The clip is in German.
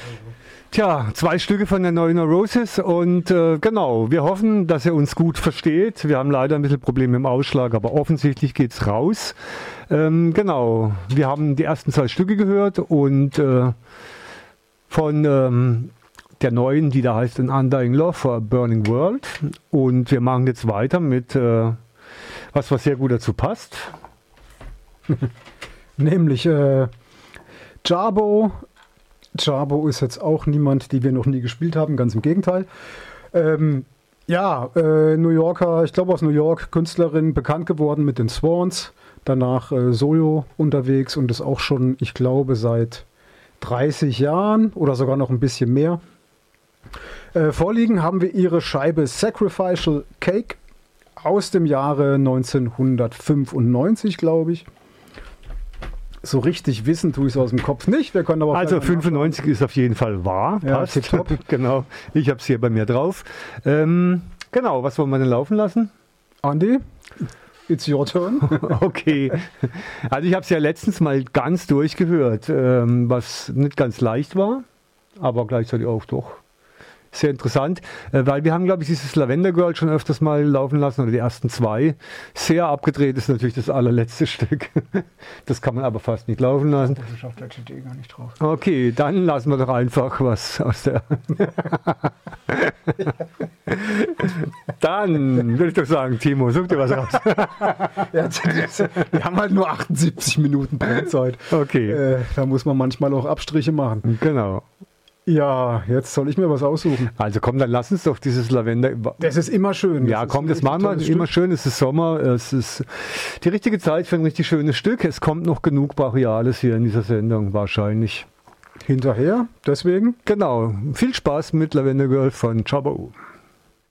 Tja, 2 Stücke von der neuen Neurosis und genau, wir hoffen, dass ihr uns gut versteht. Wir haben leider ein bisschen Probleme im Ausschlag, aber offensichtlich geht's raus. Genau, wir haben die ersten 2 Stücke gehört und von der neuen, die da heißt An Undying Love for a Burning World. Und wir machen jetzt weiter mit was sehr gut dazu passt. Nämlich Jarboe. Jarboe ist jetzt auch niemand, die wir noch nie gespielt haben, ganz im Gegenteil. New Yorker, ich glaube aus New York, Künstlerin, bekannt geworden mit den Swans, danach solo unterwegs und ist auch schon, ich glaube, seit 30 Jahren oder sogar noch ein bisschen mehr. Vorliegen haben wir ihre Scheibe Sacrificial Cake aus dem Jahre 1995, glaube ich. So richtig wissen tue ich es aus dem Kopf nicht. Wir können aber also 95 ist auf jeden Fall wahr. Ja, passt. tipptopp. Genau, ich habe es hier bei mir drauf. Genau, was wollen wir denn laufen lassen? Andi, it's your turn. Okay, also ich habe es ja letztens mal ganz durchgehört, was nicht ganz leicht war, aber gleichzeitig auch doch sehr interessant, weil wir haben, glaube ich, dieses Lavender Girl schon öfters mal laufen lassen, oder die ersten 2. Sehr abgedreht ist natürlich das allerletzte Stück. Das kann man aber fast nicht laufen lassen. Das ist auf der CD gar nicht drauf. Okay, dann lassen wir doch einfach was aus der... Dann würde ich doch sagen, Timo, such dir was raus. Ja, wir haben halt nur 78 Minuten Brendzeit. Okay. Da muss man manchmal auch Abstriche machen. Genau. Ja, jetzt soll ich mir was aussuchen. Also komm, dann lass uns doch dieses Lavender... Das ist immer schön. Ja, komm, das machen wir. Immer schön, es ist Sommer, es ist die richtige Zeit für ein richtig schönes Stück. Es kommt noch genug Brachiales hier in dieser Sendung, wahrscheinlich. Hinterher, deswegen. Genau, viel Spaß mit Lavender Girl von Jarboe.